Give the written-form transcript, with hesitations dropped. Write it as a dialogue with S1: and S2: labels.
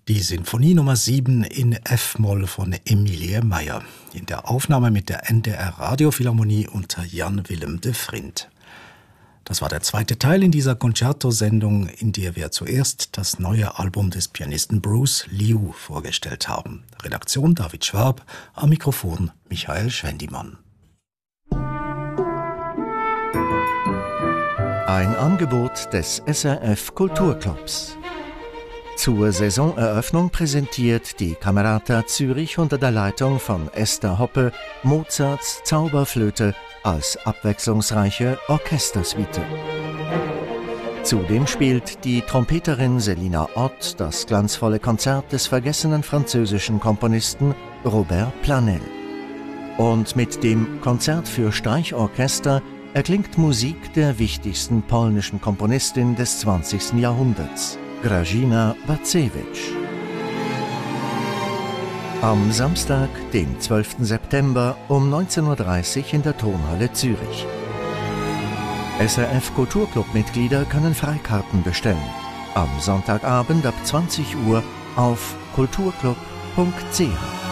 S1: Die Sinfonie Nummer 7 in F-Moll von Emilie Meyer in der Aufnahme mit der NDR Radiophilharmonie unter Jan Willem de Vriend. Das war der zweite Teil in dieser Concerto-Sendung, in der wir zuerst das neue Album des Pianisten Bruce Liu vorgestellt haben. Redaktion David Schwab, am Mikrofon Michael Schwendimann.
S2: Ein Angebot des SRF Kulturclubs. Zur Saisoneröffnung präsentiert die Camerata Zürich unter der Leitung von Esther Hoppe Mozarts Zauberflöte als abwechslungsreiche Orchestersuite. Zudem spielt die Trompeterin Selina Ott das glanzvolle Konzert des vergessenen französischen Komponisten Robert Planel. Und mit dem Konzert für Streichorchester erklingt Musik der wichtigsten polnischen Komponistin des 20. Jahrhunderts, Grażyna Bacewicz. Am Samstag, dem 12. September um 19:30 Uhr in der Tonhalle Zürich. SRF Kulturclub-Mitglieder können Freikarten bestellen. Am Sonntagabend ab 20 Uhr auf kulturclub.ch.